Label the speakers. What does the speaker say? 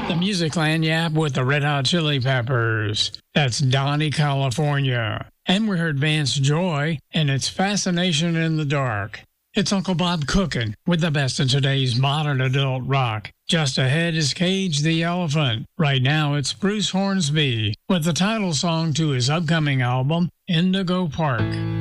Speaker 1: The Music Land Yap with the Red Hot Chili Peppers. That's Donnie, California. And we heard Vance Joy and its Fascination in the Dark. It's Uncle Bob cooking with the best of today's modern adult rock. Just ahead is Cage the Elephant. Right now it's Bruce Hornsby with the title song to his upcoming album, Indigo Park.